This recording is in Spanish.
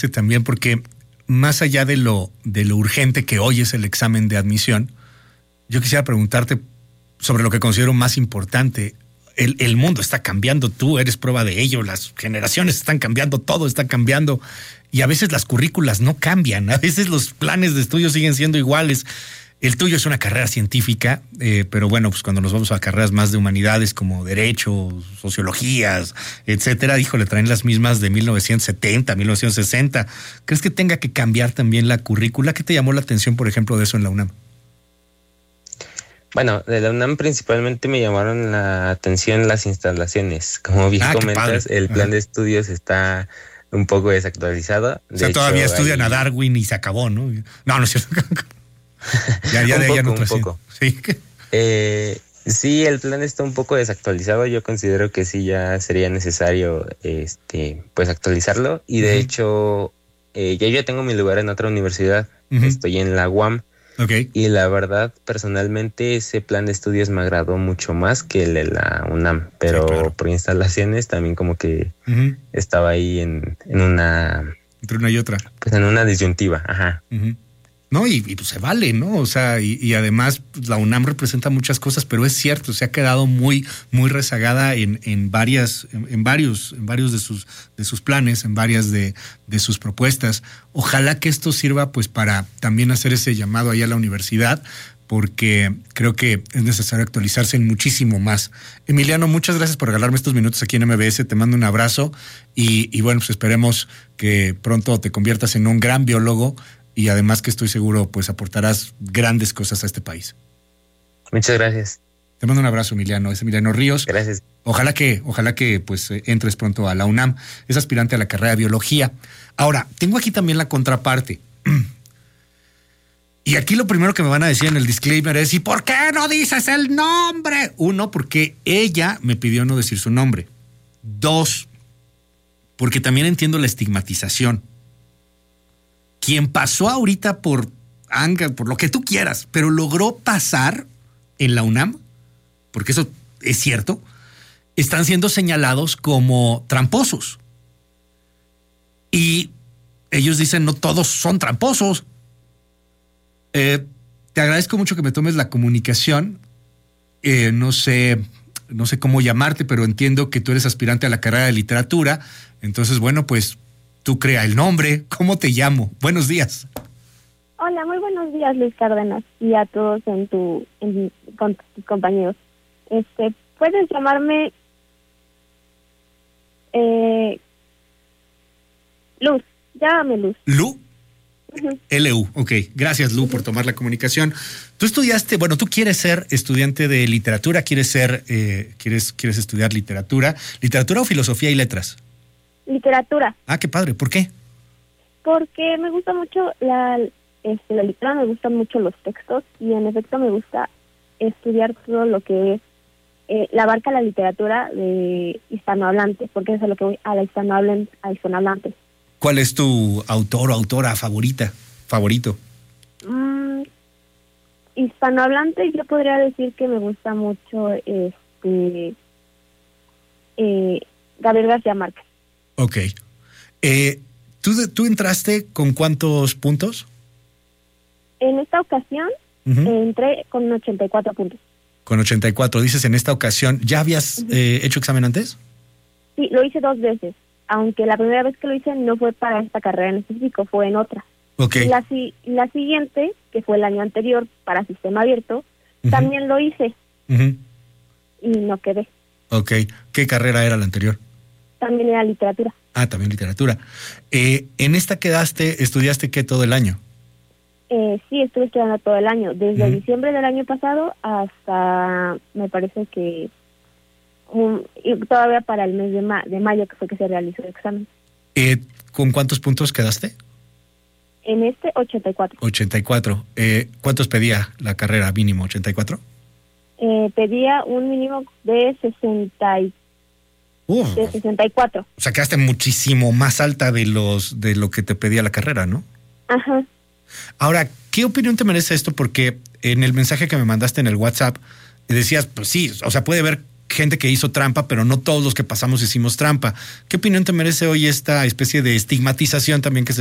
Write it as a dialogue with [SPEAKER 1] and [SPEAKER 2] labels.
[SPEAKER 1] Sí, también porque más allá de lo urgente que hoy es el examen de admisión, yo quisiera preguntarte sobre lo que considero más importante. El mundo está cambiando, tú eres prueba de ello, las generaciones están cambiando, todo está cambiando y a veces las currículas no cambian, a veces los planes de estudio siguen siendo iguales. El tuyo es una carrera científica, pero bueno, pues cuando nos vamos a carreras más de humanidades como Derecho, Sociologías, etcétera, híjole, traen las mismas de 1970, 1960. ¿Crees que tenga que cambiar también la currícula? ¿Qué te llamó la atención, por ejemplo, de eso en la UNAM?
[SPEAKER 2] Bueno, de la UNAM principalmente me llamaron la atención las instalaciones. Como bien comentas, el plan de estudios está un poco desactualizado.
[SPEAKER 1] O sea, todavía estudian a Darwin y se acabó, ¿no? No es cierto. ya no
[SPEAKER 2] poco.
[SPEAKER 1] Sí.
[SPEAKER 2] Sí, el plan está un poco desactualizado. Yo considero que sí ya sería necesario pues actualizarlo. Y de hecho, yo ya tengo mi lugar en otra universidad. Estoy en la UAM.
[SPEAKER 1] Okay.
[SPEAKER 2] Y la verdad, personalmente, ese plan de estudios me agradó mucho más que el de la UNAM, pero sí, claro, por instalaciones también como que estaba ahí en una...
[SPEAKER 1] Entre una y otra.
[SPEAKER 2] Pues en una disyuntiva, ajá.
[SPEAKER 1] No, y pues se vale, ¿no? O sea, y además la UNAM representa muchas cosas, pero es cierto, se ha quedado muy rezagada en varios de sus planes, en varias de sus propuestas. Ojalá que esto sirva pues para también hacer ese llamado ahí a la universidad, porque creo que es necesario actualizarse en muchísimo más. Emiliano, muchas gracias por regalarme estos minutos aquí en MBS, te mando un abrazo y bueno, pues esperemos que pronto te conviertas en un gran biólogo y además que estoy seguro pues aportarás grandes cosas a este país.
[SPEAKER 2] Muchas gracias.
[SPEAKER 1] Te mando un abrazo, Emiliano. Es Emiliano Ríos.
[SPEAKER 2] Gracias.
[SPEAKER 1] Ojalá que pues entres pronto a la UNAM. Es aspirante a la carrera de biología. Ahora, tengo aquí también la contraparte. Y aquí lo primero que me van a decir en el disclaimer es: ¿y por qué no dices el nombre? Uno, porque ella me pidió no decir su nombre. Dos, porque también entiendo la estigmatización. Quien pasó ahorita por lo que tú quieras, pero logró pasar en la UNAM, porque eso es cierto, están siendo señalados como tramposos. Y ellos dicen, no todos son tramposos. Te agradezco mucho que me tomes la comunicación. No sé cómo llamarte, pero entiendo que tú eres aspirante a la carrera de literatura. Entonces, bueno, pues tú crea el nombre. ¿Cómo te llamo? Buenos días.
[SPEAKER 3] Hola, muy buenos días, Luis Cárdenas, y a todos con tus compañeros. Puedes llamarme Luz. Llámame Luz.
[SPEAKER 1] ¿Lu? L-U, ok. Gracias, Lu, por tomar la comunicación. Tú estudiaste, bueno, tú quieres ser estudiante de literatura, quieres estudiar literatura o filosofía y letras.
[SPEAKER 3] Literatura.
[SPEAKER 1] Ah, qué padre. ¿Por qué?
[SPEAKER 3] Porque me gusta mucho la literatura, me gustan mucho los textos y en efecto me gusta estudiar todo lo que es la abarca la literatura de hispanohablante, porque es a lo que voy, a la hispanohablante.
[SPEAKER 1] ¿Cuál es tu autor o autora favorito?
[SPEAKER 3] Hispanohablante, yo podría decir que me gusta mucho Gabriel García Márquez.
[SPEAKER 1] Ok. ¿Tú entraste con cuántos puntos?
[SPEAKER 3] En esta ocasión entré con 84 puntos.
[SPEAKER 1] Con 84, dices en esta ocasión. ¿Ya habías hecho examen antes?
[SPEAKER 3] Sí, lo hice 2 veces, aunque la primera vez que lo hice no fue para esta carrera en específico, fue en otra.
[SPEAKER 1] Okay.
[SPEAKER 3] Y la siguiente, que fue el año anterior para sistema abierto, también lo hice y no quedé.
[SPEAKER 1] Ok. ¿Qué carrera era la anterior?
[SPEAKER 3] También era literatura.
[SPEAKER 1] Ah, también literatura. ¿En esta estudiaste qué todo el año?
[SPEAKER 3] Sí, estuve estudiando todo el año, desde diciembre del año pasado hasta, me parece que y todavía para el mes de mayo, que fue que se realizó el examen.
[SPEAKER 1] ¿Con cuántos puntos quedaste?
[SPEAKER 3] En 84.
[SPEAKER 1] 84. ¿Cuántos pedía la carrera mínimo? ¿84?
[SPEAKER 3] Pedía un mínimo de 64.
[SPEAKER 1] O sea, quedaste muchísimo más alta de lo que te pedía la carrera, ¿no?
[SPEAKER 3] Ajá.
[SPEAKER 1] Ahora, ¿qué opinión te merece esto? Porque en el mensaje que me mandaste en el WhatsApp decías, pues sí, o sea, puede ver gente que hizo trampa, pero no todos los que pasamos hicimos trampa. ¿Qué opinión te merece hoy esta especie de estigmatización también que se